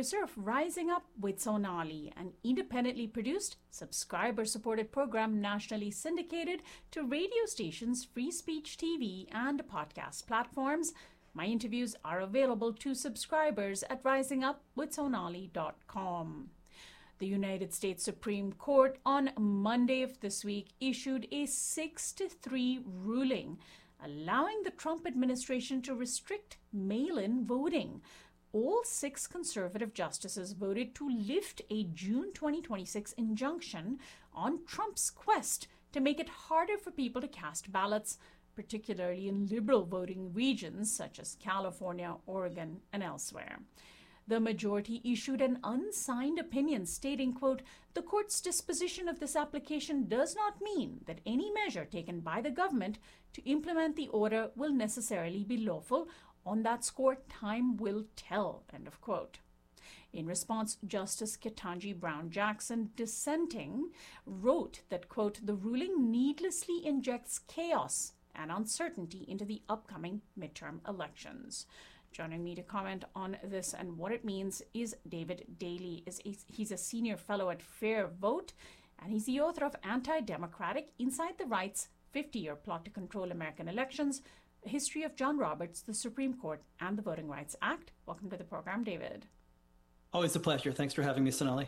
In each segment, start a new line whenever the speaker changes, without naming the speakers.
producer of Rising Up with Sonali, an independently produced, subscriber-supported program nationally syndicated to radio stations, free speech TV, and podcast platforms. My interviews are available to subscribers at risingupwithsonali.com. The United States Supreme Court on Monday of this week issued a 6-3 ruling allowing the Trump administration to restrict mail-in voting. All 6 conservative justices voted to lift a June 2026 injunction on Trump's quest to make it harder for people to cast ballots, particularly in liberal voting regions such as California, Oregon, and elsewhere. The majority issued an unsigned opinion stating, quote, "The court's disposition of this application does not mean that any measure taken by the government to implement the order will necessarily be lawful. On that score, time will tell," end of quote. In response, Justice Ketanji Brown Jackson, dissenting, wrote that, quote, "The ruling needlessly injects chaos and uncertainty into the upcoming midterm elections." Joining me to comment on this and what it means is David Daley. He's a senior fellow at Fair Vote, and he's the author of Anti-Democratic: Inside the Right's 50-Year Plot to Control American Elections, A History of John Roberts, the Supreme Court, and the Voting Rights Act. Welcome to the program, David.
Always a pleasure. Thanks for having me, Sonali.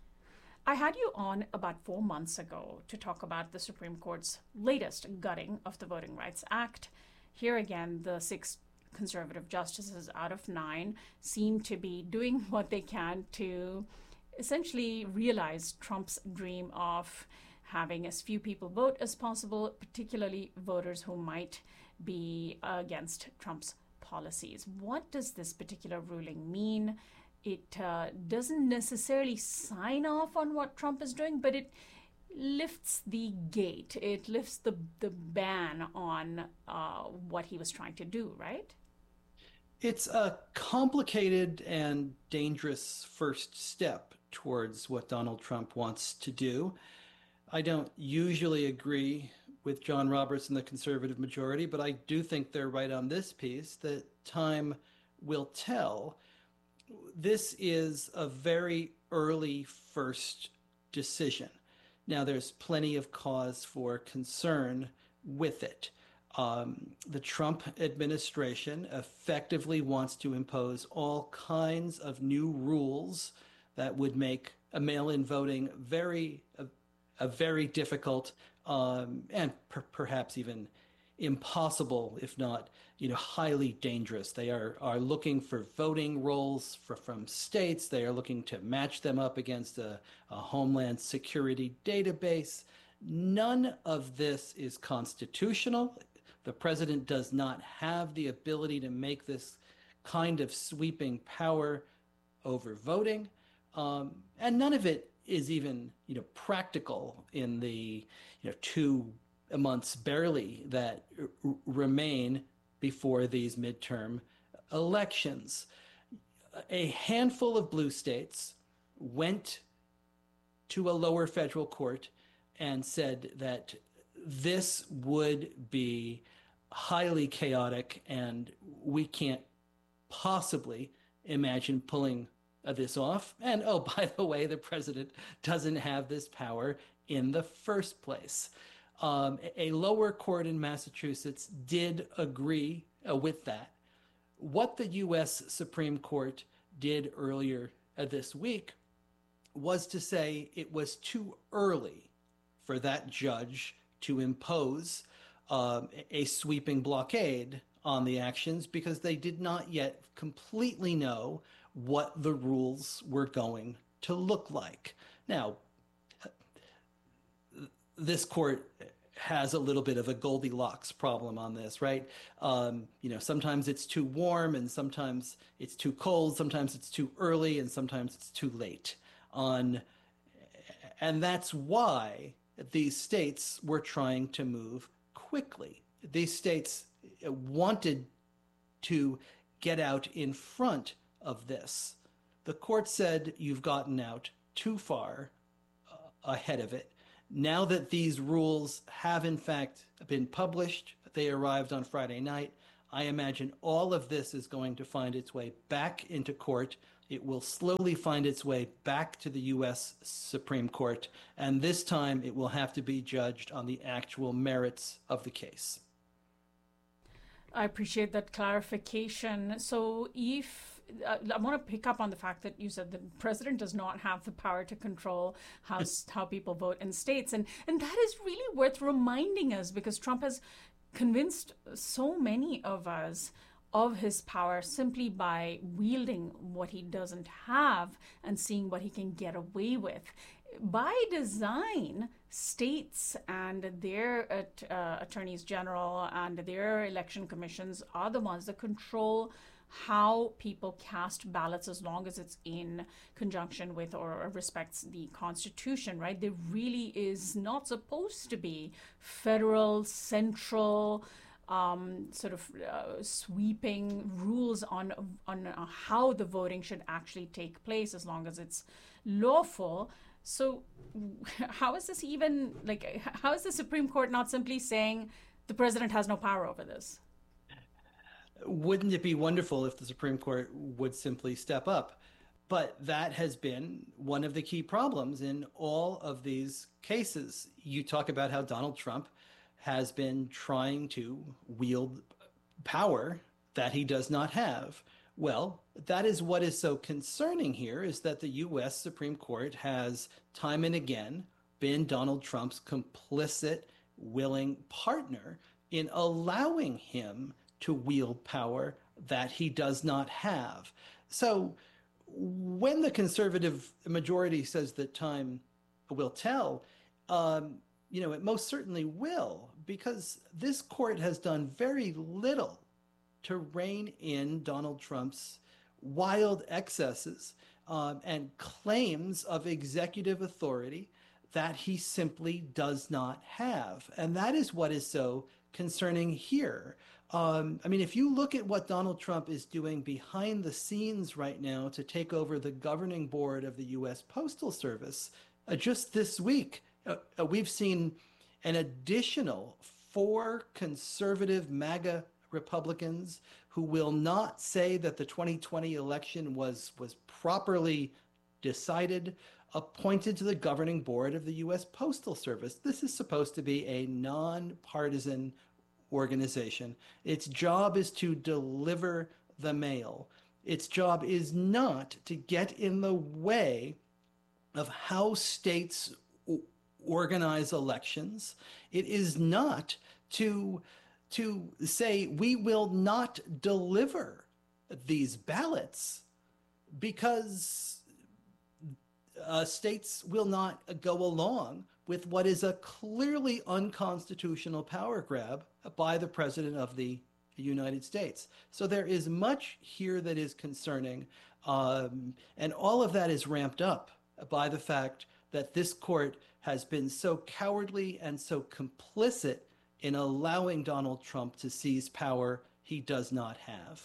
I had you on about 4 months ago to talk about the Supreme Court's latest gutting of the Voting Rights Act. Here again, the 6 conservative justices out of 9 seem to be doing what they can to essentially realize Trump's dream of having as few people vote as possible, particularly voters who might be against Trump's policies. What does this particular ruling mean? It doesn't necessarily sign off on what Trump is doing, but it lifts the gate. It lifts the ban on what he was trying to do, right?
It's a complicated and dangerous first step towards what Donald Trump wants to do. I don't usually agree with John Roberts and the conservative majority, but I do think they're right on this piece, that time will tell. This is a very early first decision. Now, there's plenty of cause for concern with it. The Trump administration effectively wants to impose all kinds of new rules that would make a mail-in voting very difficult and perhaps even impossible, if not, highly dangerous. They are looking for voting rolls from states. They are looking to match them up against a Homeland Security database. None of this is constitutional. The president does not have the ability to make this kind of sweeping power over voting. And none of it is even, practical in the, 2 months barely that remain before these midterm elections. A handful of blue states went to a lower federal court and said that this would be highly chaotic and we can't possibly imagine pulling this off. And oh, by the way, the president doesn't have this power in the first place. A lower court in Massachusetts did agree with that. What the U.S. Supreme Court did earlier this week was to say it was too early for that judge to impose a sweeping blockade on the actions because they did not yet completely know what the rules were going to look like. Now, this court has a little bit of a Goldilocks problem on this, right? Sometimes it's too warm and sometimes it's too cold, sometimes it's too early and sometimes it's too late. And that's why these states were trying to move quickly. These states wanted to get out in front of this. The court said you've gotten out too far ahead of it. Now that these rules have in fact been published, they arrived on Friday night, I imagine all of this is going to find its way back into court It will slowly find its way back to the U.S. Supreme Court, and this time it will have to be judged on the actual merits of the case.
I appreciate that clarification. So, if I want to pick up on the fact that you said the president does not have the power to control how people vote in states, and that is really worth reminding us, because Trump has convinced so many of us of his power simply by wielding what he doesn't have and seeing what he can get away with. By design, states and their attorneys general and their election commissions are the ones that control how people cast ballots, as long as it's in conjunction with or respects the Constitution, right? There really is not supposed to be federal, central, sweeping rules on how the voting should actually take place, as long as it's lawful. So how is this even, how is the Supreme Court not simply saying the president has no power over this?
Wouldn't it be wonderful if the Supreme Court would simply step up? But that has been one of the key problems in all of these cases. You talk about how Donald Trump has been trying to wield power that he does not have. Well, that is what is so concerning here, is that the U.S. Supreme Court has time and again been Donald Trump's complicit, willing partner in allowing him to wield power that he does not have. So when the conservative majority says that time will tell, it most certainly will, because this court has done very little to rein in Donald Trump's wild excesses and claims of executive authority that he simply does not have. And that is what is so concerning here. If you look at what Donald Trump is doing behind the scenes right now to take over the governing board of the U.S. Postal Service, just this week, we've seen an additional 4 conservative MAGA Republicans who will not say that the 2020 election was properly decided, appointed to the governing board of the U.S. Postal Service. This is supposed to be a nonpartisan organization. Its job is to deliver the mail. Its job is not to get in the way of how states organize elections. It is not to say we will not deliver these ballots because states will not go along with what is a clearly unconstitutional power grab by the President of the United States. So there is much here that is concerning, and all of that is ramped up by the fact that this court has been so cowardly and so complicit in allowing Donald Trump to seize power he does not have.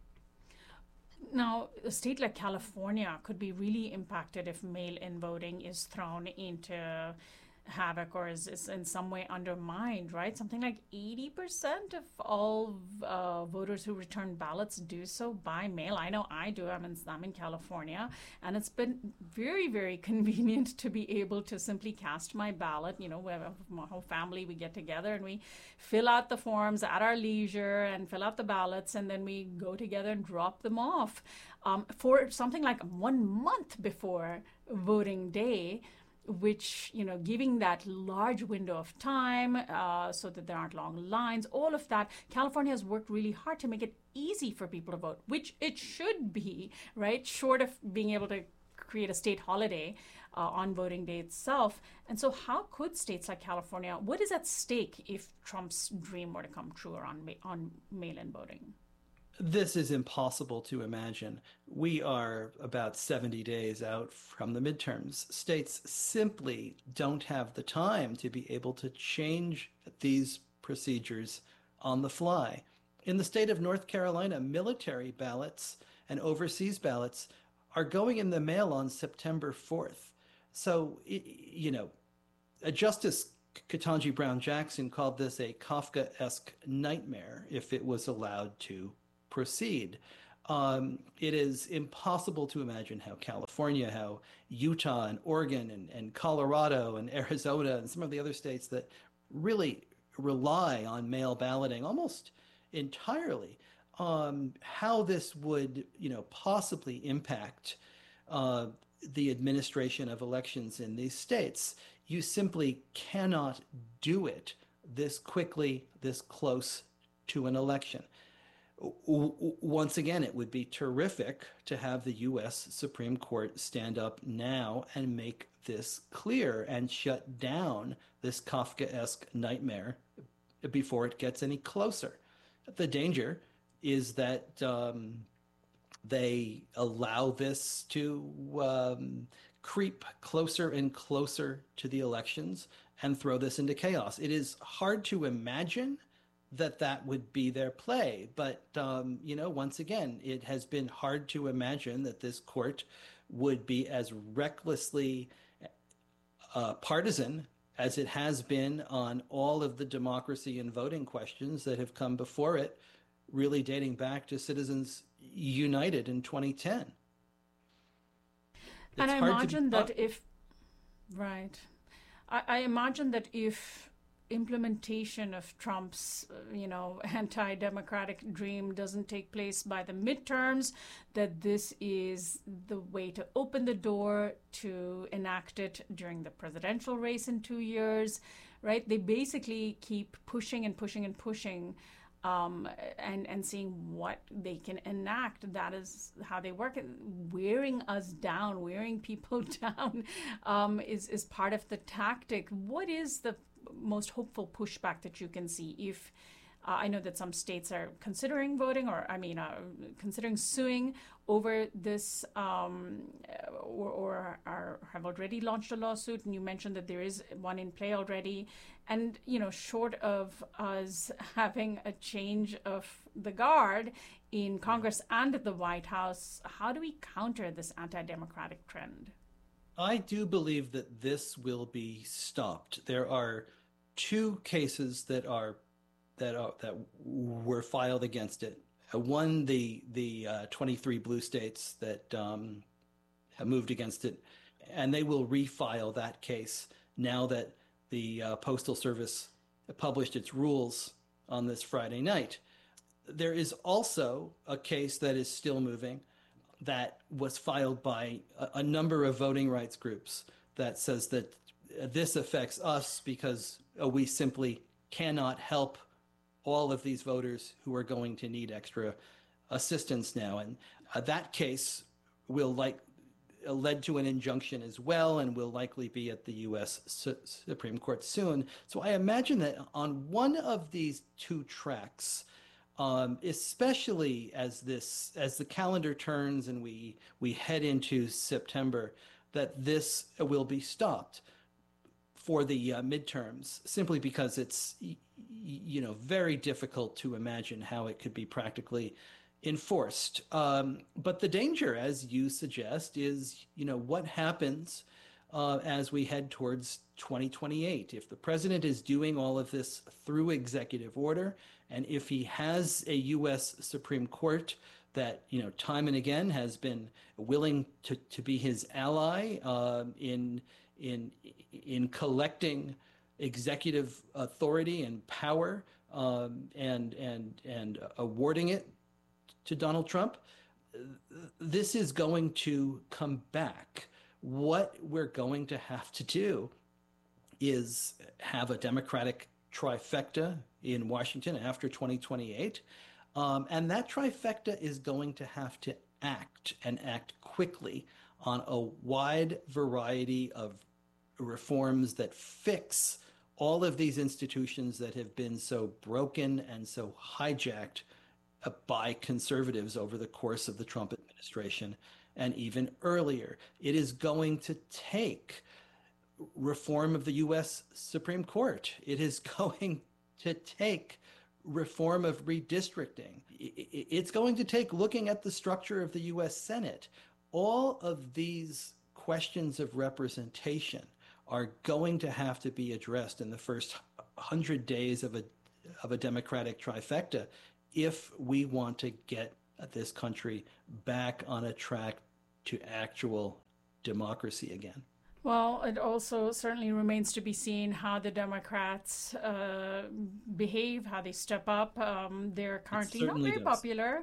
Now, a state like California could be really impacted if mail-in voting is thrown into havoc or is in some way undermined, right? Something like 80% of all voters who return ballots do so by mail. I know I do. I'm in California, and it's been very, very convenient to be able to simply cast my ballot. We have my whole family, we get together and we fill out the forms at our leisure and fill out the ballots, and then we go together and drop them off. For something like 1 month before voting day, which, giving that large window of time so that there aren't long lines, all of that, California has worked really hard to make it easy for people to vote, which it should be, right? Short of being able to create a state holiday on voting day itself. And so how could states like California, what is at stake if Trump's dream were to come true on mail-in voting?
This is impossible to imagine. We are about 70 days out from the midterms. States simply don't have the time to be able to change these procedures on the fly. In the state of North Carolina, military ballots and overseas ballots are going in the mail on September 4th. So, Justice Ketanji Brown Jackson called this a Kafkaesque nightmare if it was allowed to proceed. It is impossible to imagine how California, how Utah and Oregon and Colorado and Arizona and some of the other states that really rely on mail balloting almost entirely, how this would, possibly impact uh, the administration of elections in these states. You simply cannot do it this quickly, this close to an election. Once again, it would be terrific to have the U.S. Supreme Court stand up now and make this clear and shut down this Kafkaesque nightmare before it gets any closer. The danger is that they allow this to creep closer and closer to the elections and throw this into chaos. It is hard to imagine that that would be their play. But, once again, it has been hard to imagine that this court would be as recklessly partisan as it has been on all of the democracy and voting questions that have come before it, really dating back to Citizens United in 2010.
And I imagine that if, right, I imagine that if implementation of Trump's, anti-democratic dream doesn't take place by the midterms, that this is the way to open the door to enact it during the presidential race in 2 years, right? They basically keep pushing and pushing and pushing, and seeing what they can enact. That is how they work. Wearing us down, wearing people down, is part of the tactic. What is the most hopeful pushback that you can see if I know that some states are considering voting, or considering suing over this, or have already launched a lawsuit. And you mentioned that there is one in play already. And short of us having a change of the guard in Congress and the White House, how do we counter this anti-democratic trend?
I do believe that this will be stopped. There are two cases that were filed against it. One, the 23 blue states that have moved against it, and they will refile that case now that the Postal Service published its rules on this Friday night. There is also a case that is still moving that was filed by a number of voting rights groups that says that this affects us because we simply cannot help all of these voters who are going to need extra assistance now. And that case will led to an injunction as well and will likely be at the U.S. Supreme Court soon. So I imagine that on one of these two tracks, especially as the calendar turns and we head into September, that this will be stopped for the midterms, simply because it's very difficult to imagine how it could be practically enforced. But the danger, as you suggest, is what happens as we head towards 2028. If the president is doing all of this through executive order, and if he has a U.S. Supreme Court that time and again has been willing to be his ally in collecting executive authority and power, and awarding it to Donald Trump, this is going to come back. What we're going to have to do is have a Democratic trifecta in Washington after 2028. And that trifecta is going to have to act quickly on a wide variety of reforms that fix all of these institutions that have been so broken and so hijacked by conservatives over the course of the Trump administration and even earlier. It is going to take reform of the U.S. Supreme Court. It is going to take reform of redistricting. It's going to take looking at the structure of the U.S. Senate. All of these questions of representation are going to have to be addressed in the first 100 days of a Democratic trifecta if we want to get this country back on a track to actual democracy again.
Well, it also certainly remains to be seen how the Democrats behave, how they step up. They're currently not very popular.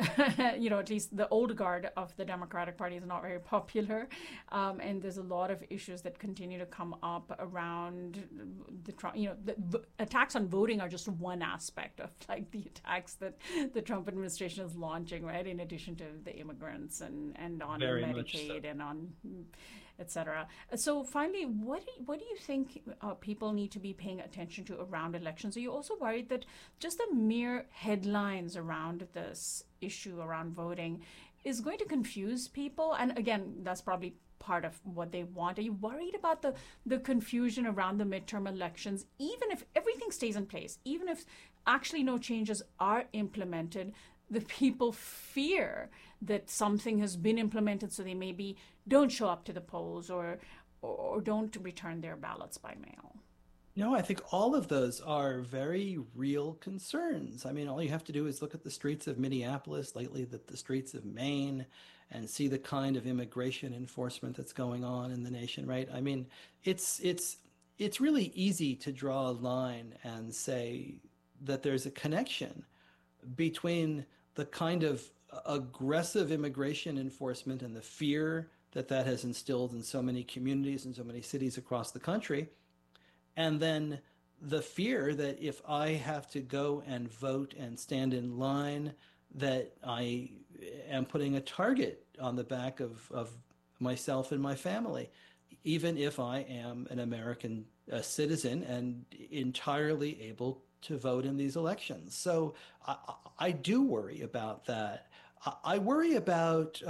At least the old guard of the Democratic Party is not very popular. And there's a lot of issues that continue to come up around the Trump. The attacks on voting are just one aspect of like the attacks that the Trump administration is launching, right? In addition to the immigrants and on
Very
Medicaid
so.
and on etc. So finally, what do you think people need to be paying attention to around elections? Are you also worried that just the mere headlines around this issue around voting is going to confuse people? And again, that's probably part of what they want. Are you worried about the confusion around the midterm elections, even if everything stays in place, even if actually no changes are implemented? The people fear that something has been implemented, so they maybe don't show up to the polls or don't return their ballots by mail.
No, I think all of those are very real concerns. I mean, all you have to do is look at the streets of Minneapolis lately, the streets of Maine, and see the kind of immigration enforcement that's going on in the nation, right? I mean, it's really easy to draw a line and say that there's a connection between the kind of aggressive immigration enforcement and the fear that has instilled in so many communities and so many cities across the country, and then the fear that if I have to go and vote and stand in line, that I am putting a target on the back of myself and my family, even if I am an American citizen and entirely able to vote in these elections. So I do worry about that. I worry about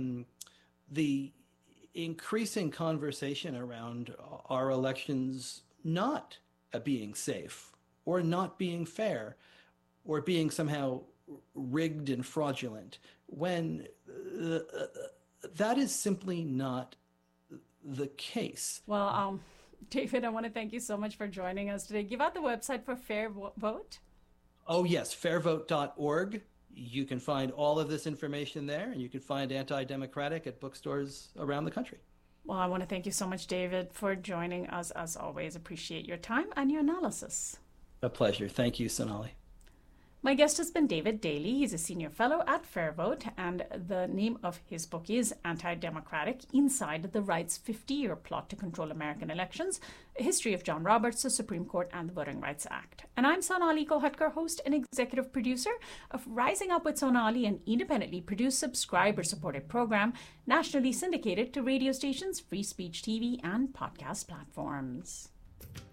the increasing conversation around our elections not being safe or not being fair or being somehow rigged and fraudulent, when that is simply not the case.
Well, David, I want to thank you so much for joining us today. Give out the website for Fair Vote.
Oh, yes, fairvote.org. You can find all of this information there, and you can find Anti-Democratic at bookstores around the country.
Well, I want to thank you so much, David, for joining us. As always, appreciate your time and your analysis.
A pleasure. Thank you, Sonali.
My guest has been David Daley. He's a senior fellow at FairVote, and the name of his book is Anti-Democratic: Inside the Right's 50-Year Plot to Control American Elections, a history of John Roberts, the Supreme Court, and the Voting Rights Act. And I'm Sonali Kolhatkar, host and executive producer of Rising Up with Sonali, an independently produced, subscriber-supported program, nationally syndicated to radio stations, free speech TV, and podcast platforms.